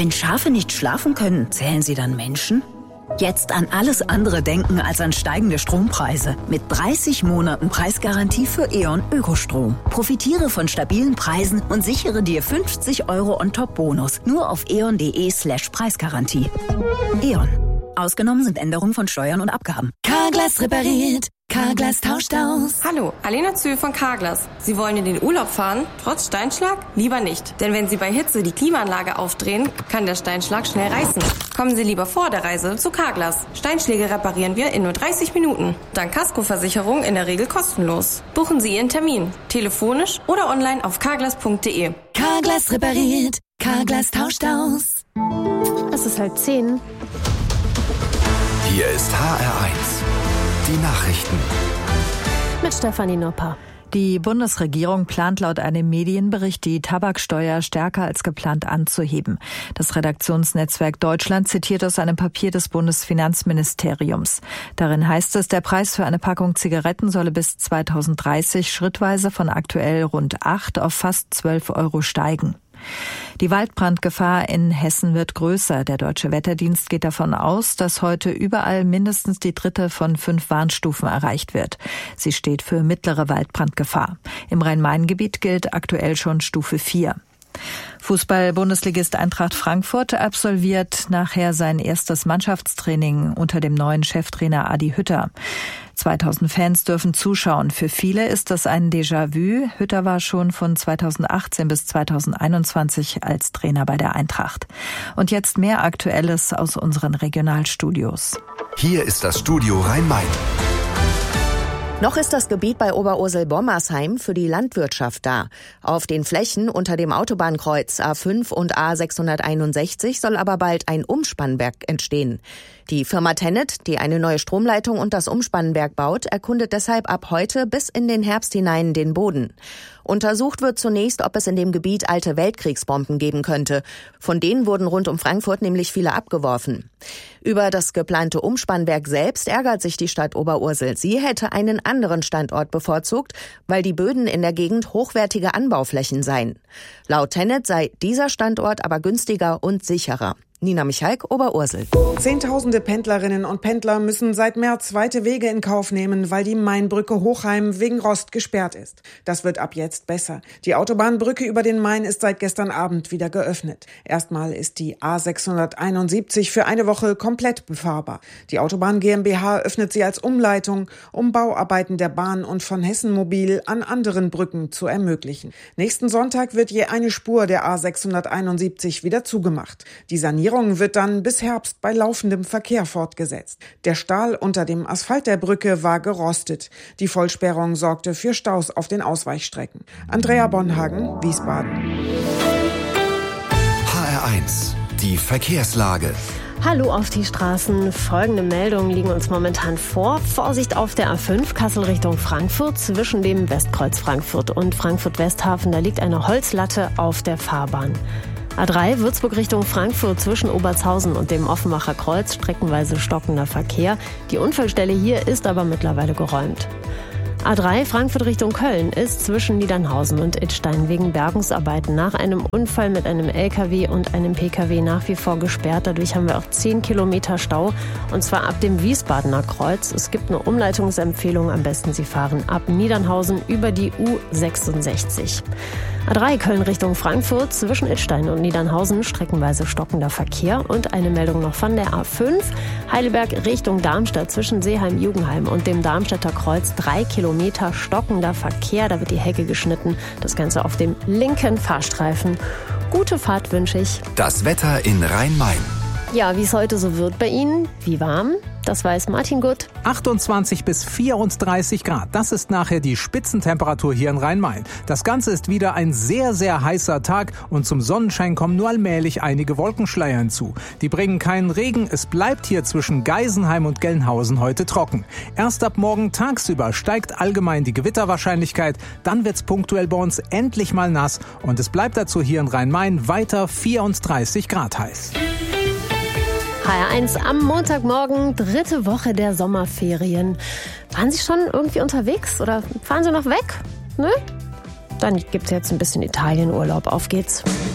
Wenn Schafe nicht schlafen können, zählen sie dann Menschen? Jetzt an alles andere denken als an steigende Strompreise. Mit 30 Monaten Preisgarantie für E.ON Ökostrom. Profitiere von stabilen Preisen und sichere dir 50 € on-top-Bonus. Nur auf eon.de/Preisgarantie. E.ON. Ausgenommen sind Änderungen von Steuern und Abgaben. Carglass repariert. Carglass tauscht aus. Hallo, Alena Zühl von Carglass. Sie wollen in den Urlaub fahren, trotz Steinschlag? Lieber nicht. Denn wenn Sie bei Hitze die Klimaanlage aufdrehen, kann der Steinschlag schnell reißen. Kommen Sie lieber vor der Reise zu Carglass. Steinschläge reparieren wir in nur 30 Minuten. Dank Kaskoversicherung in der Regel kostenlos. Buchen Sie Ihren Termin. Telefonisch oder online auf carglass.de. Carglass repariert. Carglass tauscht aus. Es ist 9:30. Hier ist HR1. Die Nachrichten. Mit Stefanie Nopper. Die Bundesregierung plant laut einem Medienbericht, die Tabaksteuer stärker als geplant anzuheben. Das Redaktionsnetzwerk Deutschland zitiert aus einem Papier des Bundesfinanzministeriums. Darin heißt es, der Preis für eine Packung Zigaretten solle bis 2030 schrittweise von aktuell rund 8 auf fast 12 € steigen. Die Waldbrandgefahr in Hessen wird größer. Der Deutsche Wetterdienst geht davon aus, dass heute überall mindestens die 3. von 5 Warnstufen erreicht wird. Sie steht für mittlere Waldbrandgefahr. Im Rhein-Main-Gebiet gilt aktuell schon Stufe 4. Fußball-Bundesligist Eintracht Frankfurt absolviert nachher sein erstes Mannschaftstraining unter dem neuen Cheftrainer Adi Hütter. 2000 Fans dürfen zuschauen. Für viele ist das ein Déjà-vu. Hütter war schon von 2018 bis 2021 als Trainer bei der Eintracht. Und jetzt mehr Aktuelles aus unseren Regionalstudios. Hier ist das Studio Rhein-Main. Noch ist das Gebiet bei Oberursel-Bommersheim für die Landwirtschaft da. Auf den Flächen unter dem Autobahnkreuz A5 und A661 soll aber bald ein Umspannwerk entstehen. Die Firma Tennet, die eine neue Stromleitung und das Umspannwerk baut, erkundet deshalb ab heute bis in den Herbst hinein den Boden. Untersucht wird zunächst, ob es in dem Gebiet alte Weltkriegsbomben geben könnte. Von denen wurden rund um Frankfurt nämlich viele abgeworfen. Über das geplante Umspannwerk selbst ärgert sich die Stadt Oberursel. Sie hätte einen anderen Standort bevorzugt, weil die Böden in der Gegend hochwertige Anbauflächen seien. Laut Tennet sei dieser Standort aber günstiger und sicherer. Nina Michalk, Oberursel. Zehntausende Pendlerinnen und Pendler müssen seit März weite Wege in Kauf nehmen, weil die Mainbrücke Hochheim wegen Rost gesperrt ist. Das wird ab jetzt besser. Die Autobahnbrücke über den Main ist seit gestern Abend wieder geöffnet. Erstmal ist die A671 für eine Woche komplett befahrbar. Die Autobahn GmbH öffnet sie als Umleitung, um Bauarbeiten der Bahn und von Hessen Mobil an anderen Brücken zu ermöglichen. Nächsten Sonntag wird je eine Spur der A671 wieder zugemacht. Die Sanierung wird dann bis Herbst bei laufendem Verkehr fortgesetzt. Der Stahl unter dem Asphalt der Brücke war gerostet. Die Vollsperrung sorgte für Staus auf den Ausweichstrecken. Andrea Bonhagen, Wiesbaden. HR1, die Verkehrslage. Hallo auf die Straßen. Folgende Meldungen liegen uns momentan vor. Vorsicht auf der A5 Kassel Richtung Frankfurt zwischen dem Westkreuz Frankfurt und Frankfurt-Westhafen. Da liegt eine Holzlatte auf der Fahrbahn. A3 Würzburg Richtung Frankfurt zwischen Obertshausen und dem Offenbacher Kreuz, streckenweise stockender Verkehr. Die Unfallstelle hier ist aber mittlerweile geräumt. A3 Frankfurt Richtung Köln ist zwischen Niedernhausen und Idstein wegen Bergungsarbeiten nach einem Unfall mit einem LKW und einem PKW nach wie vor gesperrt. Dadurch haben wir auch 10 Kilometer Stau, und zwar ab dem Wiesbadener Kreuz. Es gibt eine Umleitungsempfehlung. Am besten Sie fahren ab Niedernhausen über die U66. A3 Köln Richtung Frankfurt zwischen Idstein und Niedernhausen, streckenweise stockender Verkehr. Und eine Meldung noch von der A5 Heidelberg Richtung Darmstadt zwischen Seeheim-Jugenheim und dem Darmstädter Kreuz 3 Kilometer stockender Verkehr. Da wird die Hecke geschnitten. Das Ganze auf dem linken Fahrstreifen. Gute Fahrt wünsche ich. Das Wetter in Rhein-Main. Ja, wie es heute so wird bei Ihnen, wie warm, das weiß Martin Gutt. 28 bis 34 Grad, das ist nachher die Spitzentemperatur hier in Rhein-Main. Das Ganze ist wieder ein sehr, sehr heißer Tag und zum Sonnenschein kommen nur allmählich einige Wolkenschleier hinzu. Die bringen keinen Regen, es bleibt hier zwischen Geisenheim und Gelnhausen heute trocken. Erst ab morgen tagsüber steigt allgemein die Gewitterwahrscheinlichkeit, dann wird's punktuell bei uns endlich mal nass und es bleibt dazu hier in Rhein-Main weiter 34 Grad heiß. HR1 am Montagmorgen, 3. Woche der Sommerferien. Waren Sie schon irgendwie unterwegs oder fahren Sie noch weg? Nö? Dann gibt's jetzt ein bisschen Italienurlaub. Auf geht's.